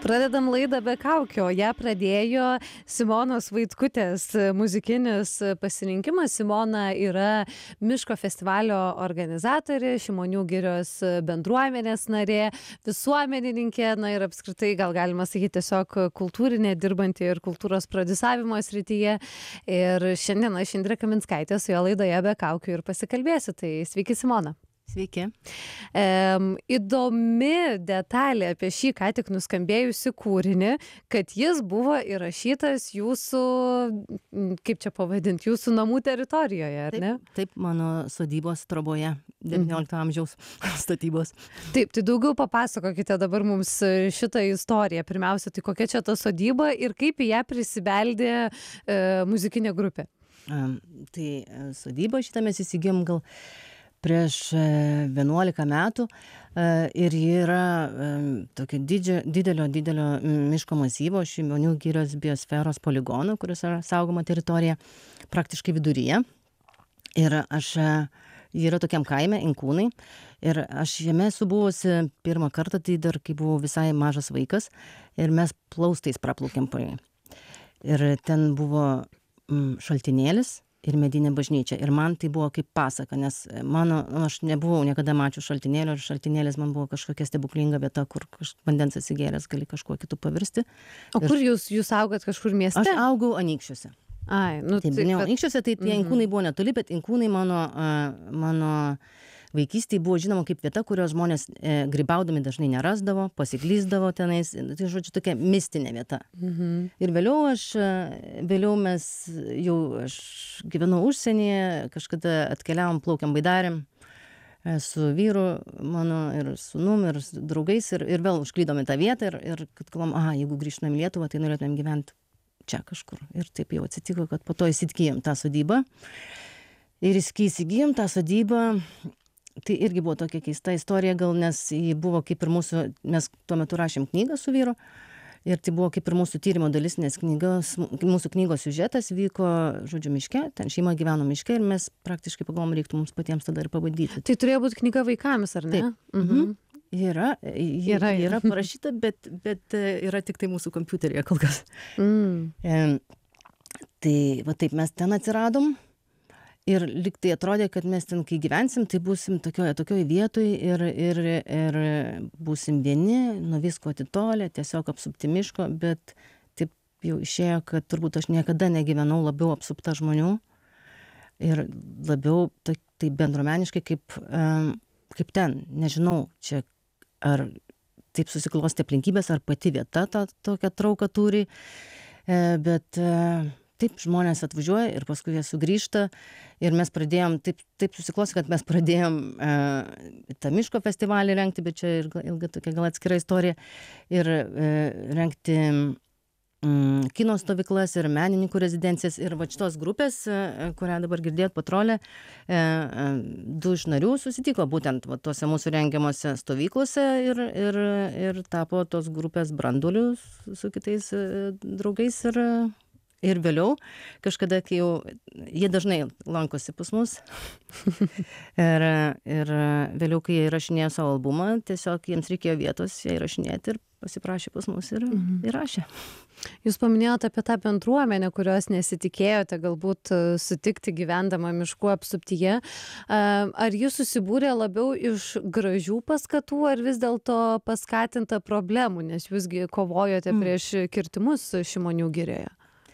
Pradedam laidą be kaukių, o ją pradėjo Simonos Vaitkutės muzikinis pasirinkimas. Simona yra Miško festivalio organizatorė, Šimonių girios bendruomenės narė, visuomenininkė, na ir apskritai gal galima sakyti tiesiog kultūrinė, dirbanti ir kultūros prodiusavimo srityje. Ir šiandien aš Indrė Kaminskaitė su jo laidoje be kaukių ir pasikalbėsiu. Tai sveiki, Simona. Sveiki. Įdomi detalė apie šį ką tik nuskambėjusi kūrinį, kad jis buvo įrašytas jūsų, kaip čia pavadinti, jūsų namų teritorijoje, ar ne? Taip, mano sodybos Troboje, 19 amžiaus statybos. Taip, tai daugiau papasakokite dabar mums šitą istoriją. Pirmiausia, tai kokia čia ta sodyba ir kaip į ją prisibeldė muzikinė grupė? Tai sodybą šitą mes įsigijom gal prieš 11 metų ir ji yra tokio didelio miško masyvo, Šimonių girios biosferos poligono, kuris yra saugoma teritorija, praktiškai viduryje. Ir ji yra tokiam kaime, Inkūnai. Ir aš jame esu buvusi pirmą kartą, tai dar kai buvau visai mažas vaikas, ir mes plaustais praplaukėm po jį. Ir ten buvo šaltinėlis ir medinė bažnyčia. Ir man tai buvo kaip pasaka, nes aš nebuvau niekada mačius šaltinėlio, ir šaltinėlis man buvo kažkokia stebuklinga vieta, kur vandens atsigėręs gali kažkuo kitu pavirsti. O kur jūs augat, kažkur mieste? Aš augau Anykščiuose. Anykščiuose, tai tie Inkūnai buvo netoli, bet Inkūnai mano vaikystėje buvo žinoma kaip vieta, kurios žmonės grybaudami dažnai nerasdavo, pasiklysdavo tenais, tai žodžiu tokia mistinė vieta. Ir vėliau aš gyvenau užsienyje, kažkada atkeliavom, plaukiam baidarėm su vyru mano ir sūnum ir draugais ir vėl užklydom į tą vietą ir kad kalbam, jeigu grįžtumėm į Lietuvą, tai norėtumėm gyventi čia kažkur. Ir taip jau atsitiko, kad po to įsigijom tą sodybą. Ir įsigijom tą sodybą. Tai irgi buvo tokia keista istorija gal, nes ji buvo kaip ir mes tuo metu rašėm knygą su vyru, ir tai buvo kaip ir mūsų tyrimo dalis, nes mūsų knygos siužetas vyko, žodžiu, miške, ten šeima gyveno miške ir mes praktiškai pagalvom, reiktų mums patiems tada ir pabandyti. Tai turėjo būti knyga vaikams, ar ne? Taip. Yra parašyta, bet yra tik tai mūsų kompiuteryje kol kas. Tai va taip mes ten atsiradom. Ir lyg tai atrodė, kad mes ten, kai gyvensim, tai būsim tokioje vietoje ir būsim vieni, nuo visko atitolę, tiesiog apsupti miško, bet taip jau išėjo, kad turbūt aš niekada negyvenau labiau apsupta žmonių ir labiau tai bendruomeniškai kaip ten. Nežinau, čia ar taip susiklostė aplinkybės, ar pati vieta tokią trauką turi, bet taip žmonės atvažiuoja ir paskui jie sugrįžta ir mes pradėjom, taip susiklosti, kad mes pradėjom tą miško festivalį rengti, bet čia ilga tokia gal atskira istorija, ir rengti kino stovyklas ir menininkų rezidencijas. Ir va šitos grupės, kurią dabar girdėjot, Patrolė, 2 iš narių susitiko būtent va tuose mūsų rengiamuose stovyklose ir tapo tos grupės branduoliu su kitais draugais. Ir vėliau, kažkada, kai jau jie dažnai lankosi pas mus, ir vėliau, kai jie įrašinėjo savo albumą, tiesiog jiems reikėjo vietos ją įrašinėti ir pasiprašė pas mus ir įrašė. Jūs paminėjote apie tą bendruomenę, kurios nesitikėjote galbūt sutikti gyvendama miškų apsuptyje. Ar jūs susibūrė labiau iš gražių paskatų, ar vis dėlto paskatinta problemų, nes jūsgi kovojote prieš kirtimus Šimonių girioje?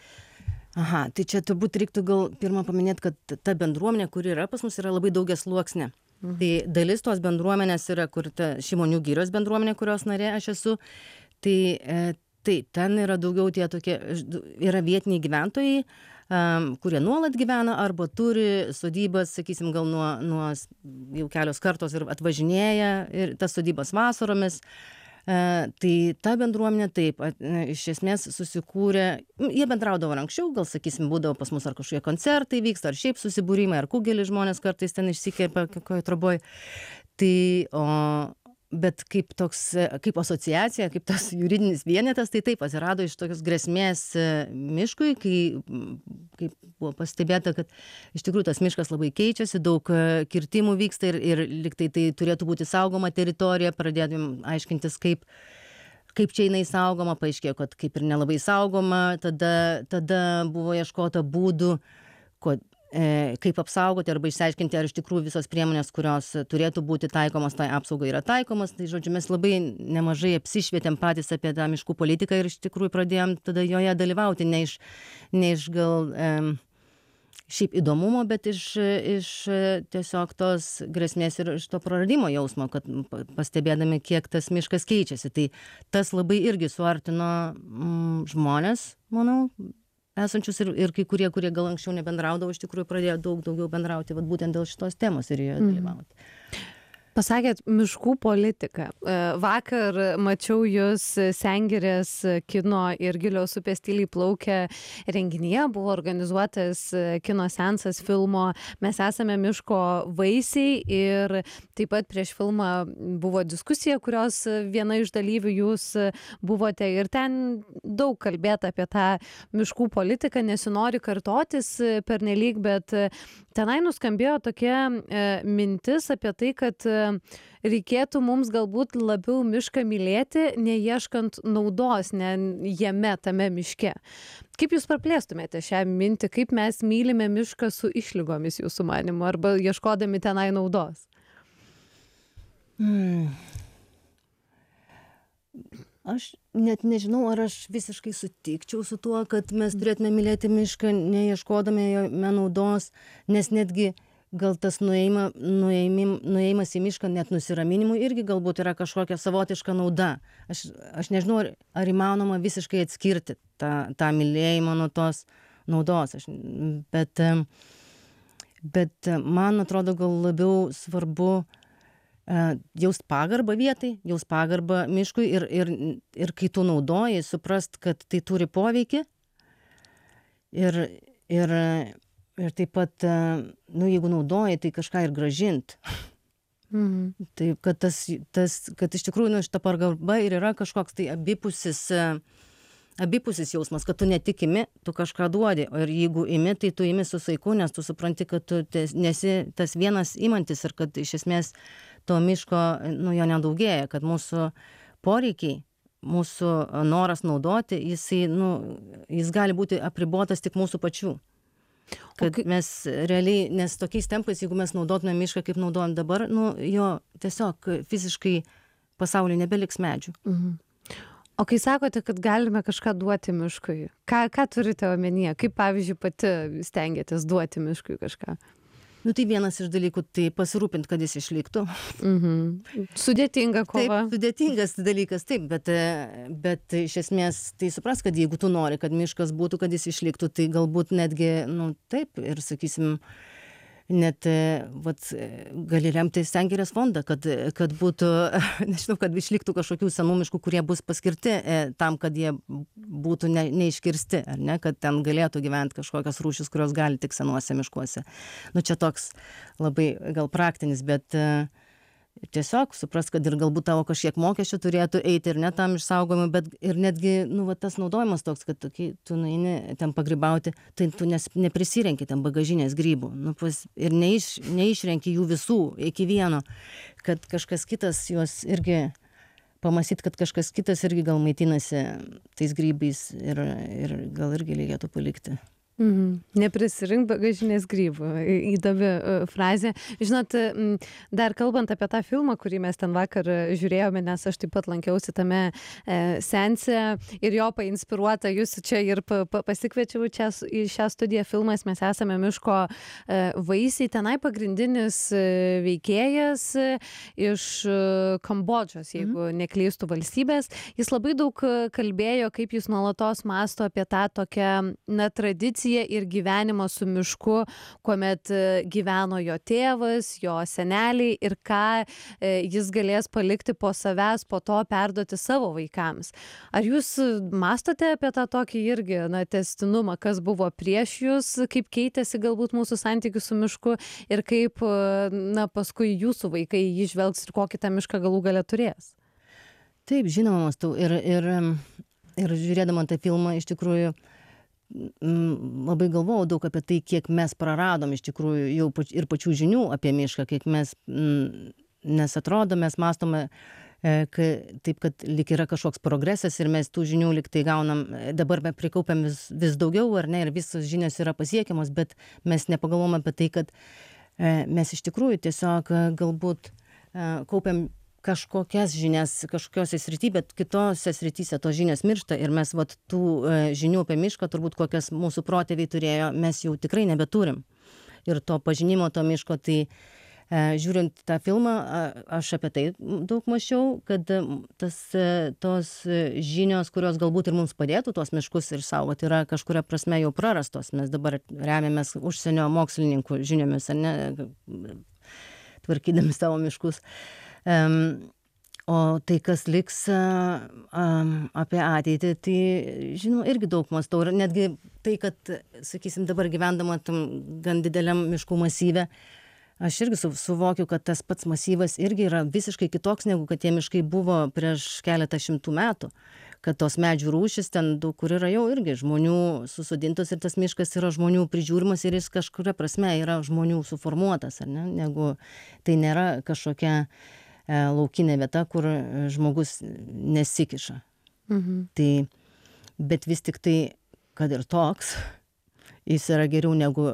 Tai čia turbūt reiktų gal pirmą paminėti, kad ta bendruomenė, kuri yra pas mus, yra labai daugiasluoksnė. Tai dalis tos bendruomenės yra, kur ta Šimonių girios bendruomenė, kurios narė aš esu, tai ten yra daugiau tie tokie, yra vietiniai gyventojai, kurie nuolat gyvena arba turi sodybas, sakysim, gal nuo jau kelios kartos ir atvažinėja ir tas sodybas vasaromis. Tai ta bendruomenė taip, iš esmės susikūrė, jie bendraudavo anksčiau, gal sakysim, būdavo pas mus ar kažkokie koncertai vyksta, ar šiaip susibūrimai, ar kugelį žmonės kartais ten išsikėpia kokioje Troboj. Bet kaip asociacija, kaip tas juridinis vienetas, tai taip atsirado iš tokios grėsmės miškui, kai buvo pastebėta, kad iš tikrųjų tas miškas labai keičiasi, daug kirtimų vyksta ir lyg tai turėtų būti saugoma teritorija, pradėtum aiškintis, kaip kaip čia jinai saugoma, paaiškėjo, kad kaip ir nelabai saugoma, tada buvo ieškota būdų, kaip apsaugoti arba išsiaiškinti, ar iš tikrųjų visos priemonės, kurios turėtų būti taikomos, tai apsaugai yra taikomas. Tai žodžiu, mes labai nemažai apsišvietėm patys apie tą miškų politiką ir iš tikrųjų pradėjom tada joje dalyvauti, ne iš gal šiaip įdomumo, bet iš tiesiog tos grėsmės ir iš to praradimo jausmo, kad pastebėdami, kiek tas miškas keičiasi. Tai tas labai irgi suartino žmonės, manau, esančius ir kai kurie gal anksčiau nebendraudavo, iš tikrųjų pradėjo daug daugiau bendrauti, vat būtent dėl šitos temos ir joje dalyvauti. Pasakėt miškų politiką. Vakar mačiau jūs Sengirės kino ir Gilios upės tyliai plaukia renginyje, buvo organizuotas kino seansas filmo Mes esame miško vaisiai ir taip pat prieš filmą buvo diskusija, kurios viena iš dalyvių jūs buvote ir ten daug kalbėta apie tą miškų politiką, nesinori kartotis pernelyg, bet tenai nuskambėjo tokia mintis apie tai, kad reikėtų mums galbūt labiau mišką mylėti, neieškant naudos jame, tame miške. Kaip jūs praplėstumėte šią mintį, kaip mes mylime mišką su išlygomis jūsų manymu, arba ieškodami tenai naudos? Aš net nežinau, ar aš visiškai sutikčiau su tuo, kad mes turėtume mylėti mišką, neieškodami jame naudos, nes netgi gal tas nuėjimas į mišką net nusiraminimui irgi galbūt yra kažkokia savotiška nauda. Aš nežinau, ar įmanoma visiškai atskirti tą mylėjimą nuo tos naudos. Bet man atrodo gal labiau svarbu jaust pagarbą vietai, jaust pagarbą miškui ir kai tu naudoji, suprast, kad tai turi poveikį ir taip pat, jeigu naudoji, tai kažką ir grąžint. Tai kad kad iš tikrųjų šita pagarba ir yra kažkoks tai abipusis jausmas, kad tu ne tik imi, tu kažką duodi, ir jeigu imi, tai tu imi su saiku, nes tu supranti, kad tu nesi tas vienas imantis ir kad iš esmės to miško, jo nedaugėja, kad mūsų poreikiai, mūsų noras naudoti, jis gali būti apribotas tik mūsų pačių. Kad mes realiai, nes tokiais tempais, jeigu mes naudotume mišką, kaip naudojam dabar, jo tiesiog fiziškai pasaulyje nebeliks medžių. O kai sakote, kad galime kažką duoti miškui, ką turite omenyje? Kaip, pavyzdžiui, pati stengiatės duoti miškui kažką? Tai vienas iš dalykų, tai pasirūpinti, kad jis išliktų. Sudėtinga kova. Taip, sudėtingas dalykas, taip, bet iš esmės tai supras, kad jeigu tu nori, kad miškas būtų, kad jis išliktų, tai galbūt netgi, taip, ir sakysim, net gali remti Sengirės fondą, kad būtų, nežinau, kad išliktų kažkokių senų miškų, kurie bus paskirti tam, kad jie būtų neiškirsti, ar ne, kad ten galėtų gyventi kažkokios rūšys, kurios gali tik senuose miškuose. Čia toks labai gal praktinis, bet tiesiog supras, kad ir galbūt tavo kažkiek mokesčių turėtų eiti ir ne tam išsaugojimui, bet ir netgi, tas naudojimas toks, kad tu nueini ten pagrybauti, tai tu neprisirenki ten bagažinės grybų, ir neišrenki jų visų iki vieno, kad kažkas kitas juos irgi pamastyt, kad kažkas kitas irgi gal maitinasi tais grybais ir gal irgi reikėtų palikti. Neprisirink bagažinės grybų. Įdomi frazė. Žinot, dar kalbant apie tą filmą, kurį mes ten vakar žiūrėjome, nes aš taip pat lankiausi tame seanse ir jo painspiruota, jūs čia ir pasikviečiau čia į šią studiją filmas Mes esame miško vaisiai. Tenai pagrindinis veikėjas iš Kambodžos, jeigu neklystų valstybės. Jis labai daug kalbėjo, kaip jis nuolatos mąsto apie tą tokią tradiciją ir gyvenimą su mišku, kuomet gyveno jo tėvas, jo seneliai ir ką jis galės palikti po savęs, po to perduoti savo vaikams. Ar jūs mąstote apie tą tokį irgi tęstinumą, kas buvo prieš jūs, kaip keitėsi galbūt mūsų santykius su mišku ir kaip paskui jūsų vaikai jį žvelgs ir kokį tą mišką galų gale turės? Taip, žinoma, mąstau. Ir žiūrėdama tą filmą, iš tikrųjų, labai galvojau daug apie tai, kiek mes praradom iš tikrųjų jau ir pačių žinių apie mišką, kiek mes, nes atrodo, mes mąstome taip, kad lyg yra kažkoks progresas ir mes tų žinių lyg tai gaunam, dabar mes prikaupiam vis daugiau, ar ne, ir visos žinios yra pasiekiamos, bet mes nepagalvom apie tai, kad mes iš tikrųjų tiesiog galbūt kaupiam kažkokias žinias kažkokiose srity, bet kitose srityse tos žinios miršta ir mes vat tų žinių apie mišką, turbūt kokias mūsų protėviai turėjo, mes jau tikrai nebeturim. Ir to pažinimo to miško, tai žiūrint tą filmą, aš apie tai daug mąsčiau, kad tos žinios, kurios galbūt ir mums padėtų tuos miškus išsaugoti, yra kažkuria prasme jau prarastos. Mes dabar remiamės užsienio mokslininkų žiniomis, ar ne, tvarkydami savo miškus. O tai, kas liks apie ateitį, tai, žinau, irgi daug mąstau. Ir netgi tai, kad, sakysim, dabar gyvendama tam gan dideliam miškų masyve, aš irgi suvokiu, kad tas pats masyvas irgi yra visiškai kitoks, negu kad tie miškai buvo prieš keletą šimtų metų. Kad tos medžių rūšis ten daug kur yra jau irgi žmonių susodintos ir tas miškas yra žmonių prižiūrimas ir jis kažkuria prasme yra žmonių suformuotas, ar ne? Negu tai nėra kažkokia laukinė vieta, kur žmogus nesikiša. Tai, bet vis tik tai, kad ir toks, jis yra geriau negu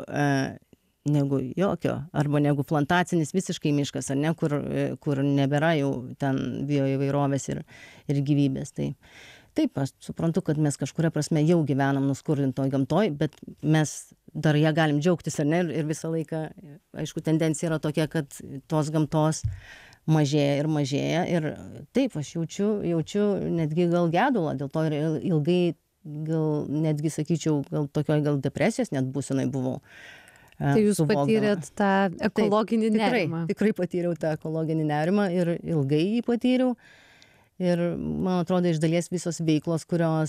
jokio, arba negu plantacinis visiškai miškas, ar ne, kur nebėra jau ten bioįvairovės ir gyvybės. Tai taip, aš suprantu, kad mes kažkuria prasme jau gyvenam nuskurdintoj gamtoj, bet mes dar ją galim džiaugtis, ar ne, ir visą laiką, aišku, tendencija yra tokia, kad tos gamtos mažėja ir mažėja, ir taip, aš jaučiu netgi gal gedulą, dėl to ir ilgai, gal netgi sakyčiau, gal tokioj gal depresijos net būsenai buvau. Tai jūs patyrėt tą ekologinį nerimą. Tikrai patyriau tą ekologinį nerimą ir ilgai jį patyriau. Ir man atrodo, iš dalies visos veiklos, kuriom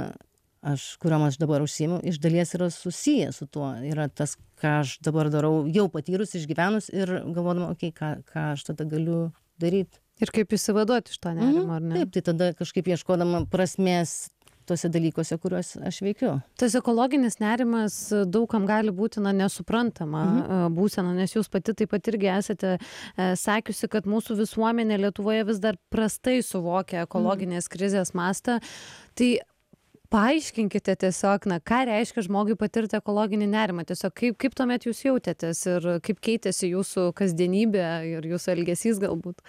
aš dabar užsiimu, iš dalies yra susiję su tuo. Yra tas, ką aš dabar darau, jau patyrus, išgyvenus ir galvodama, ką aš tada galiu daryti. Ir kaip išsivaduoti iš to nerimo, ar ne? Taip, tai tada kažkaip ieškodama prasmės tuose dalykuose, kuriuos aš veikiu. Tas ekologinis nerimas daugam gali būti nesuprantama būsena, nes jūs pati taip pat irgi esate sakiusi, kad mūsų visuomenė Lietuvoje vis dar prastai suvokia ekologinės krizės mastą. Tai paaiškinkite tiesiog, ką reiškia žmogui patirti ekologinį nerimą. Tiesiog kaip tuomet jūs jautėtės ir kaip keitėsi jūsų kasdienybė ir jūsų elgesys galbūt?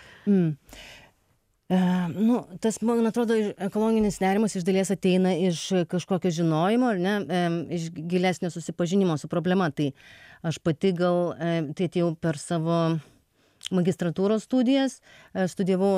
Tas, man atrodo, ekologinis nerimas iš dalies ateina iš kažkokio žinojimo, ar ne, iš gilesnio susipažinimo su problema. Tai aš pati gal, tai atėjau per savo magistratūros studijas, studijavau